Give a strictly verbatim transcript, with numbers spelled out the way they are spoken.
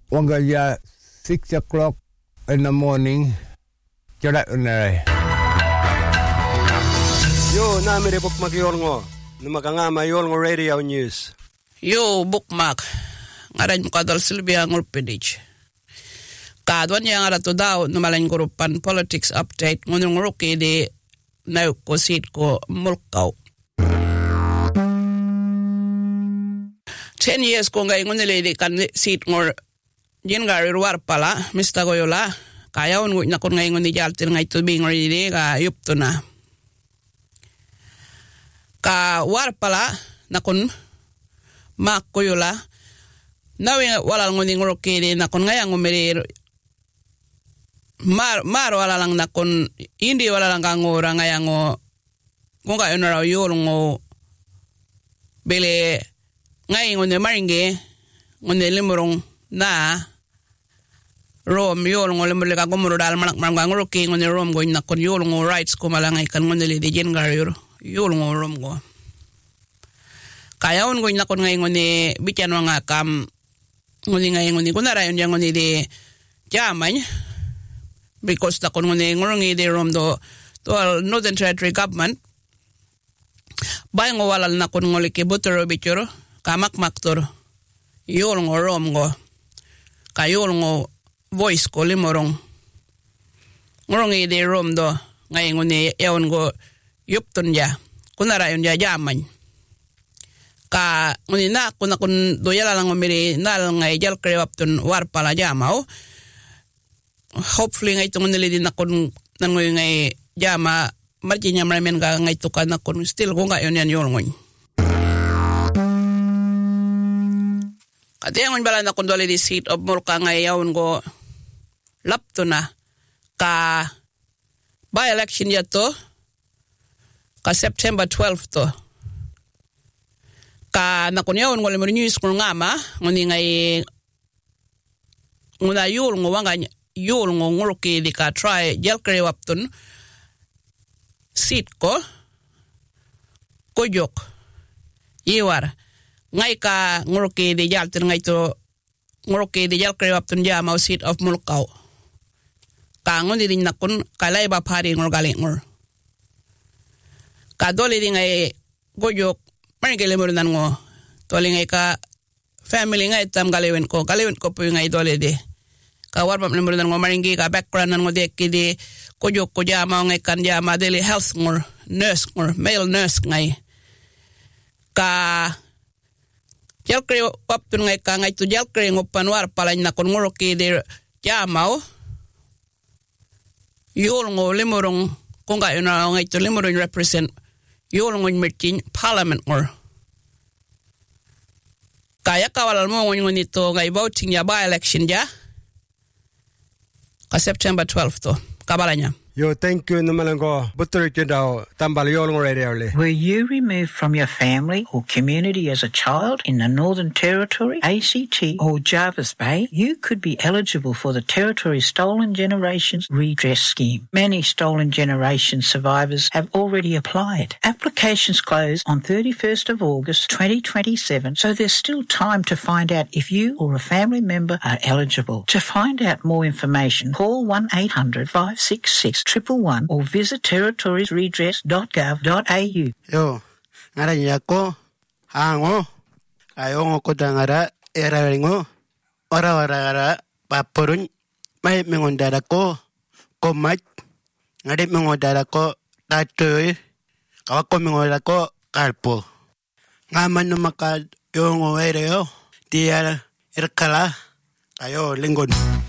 Wangalia six o'clock in the morning. Jarak unare. Yo, na mere bookmark yolngo. Numakanga mayolngo radio news. Yo, bookmark. Ngaran mo kadal Sylvia ngurpedich. Kadwan yang ara to daw numalan grupan politics update ngunung roke de na ko sit ko mulkaw. Ten years ko ngay ngunile de kan sit ngor jen gari ruar pala Mister Goyola. Kaya un na kun ngay nguni jaltir ngay to bing ri ka yupto na. Ka war pala na kun mak Goyola. Nawe wala nguni ngoroke de na kun ngay ngumere mar mar wala lang na kun hindi wala lang kangora ngay ngo kunga yunara yolngo bele ngay nguni maringe nguni limurong na rom yolngo limurle ka gumuro dal manak marang ngoroke nguni rom go na kun yolngo rights ko malangay kan nguni le de jengar yolngo rom go kaya un go na kun ngay nguni bityan nga kam nguni ngay nguni kunara yun yang nguni de jamany because the konone ngorngi de rom do to Northern Territory government bay ngo walal na kon ngoli ke botoro bichoro kamak maktor yol ngo rom go kayol ngo voice ko limorong ngorngi de rom do ngay ngone eon go yupton ja kunara yon ja jaman ka ngoni na kun kun do yala lang ngomiri nal ngay jal krewapton war pala jamao hopefully ngay tungon nila din akong nangoy ngay jama marji niya maramin ka ngay tukan akong still kung kayo niyan yun ngoy. Kati yung bala na kung dole di seat of Mulka ngay yawon ko lapto na ka by election ya to ka September twelfth to ka nakon yawon ko limon news kung nga ma nguni ngay nguna yul ngwanga yul ngoroke di ka try jel kre wapton sit ko kojok iwar ngai ka ngoroke di jal tin ngai to ngoroke di jel kre wapton ja mau sit of Mulkaw ka ngon di nakon kalay ba pari ngor galing ngor ka dole di ngai kojok marigele mo nan ngo dole ngai ka family ngai tam galewen ko galewen ko pu ngai dole di kawar bam lemur dan ngomaringi ka background nan ngode kidi kojok ko jama ngai kan jama daily health ngor nurse ngor male nurse ngai ka jalkre waptun ngai ka ngai tu jalkre ngopan war palain na kon ngoro kidi jama yol ngo lemurong konga yuna ngai tu lemurong represent yol ngo merchin parliament ngor kaya kawalal mo ngoni to ngai voting ya by election ja ka September twelfth to kabalanya. Yo, thank you numalango butter kidao tambal yolngo radio le. Were you removed from your family or community as a child in the Northern Territory, A C T or Jervis Bay? You could be eligible for the Territory Stolen Generations Redress Scheme. Many Stolen Generation survivors have already applied. Applications close on thirty-first of August twenty twenty-seven, so there's still time to find out if you or a family member are eligible. To find out more information, call one eight hundred five six six triple one or visit territories redress dot gov dot a u. Yo, ngara nyako, hango, ayongo kodangara, eraringo, ora ora ora, paporun, may mengondara ko, komat, ngade mengondara ko, tatoy, kawako mengondara ko, kalpo. Ngaman numaka yongo ereo, dia erkala, ayo linggon.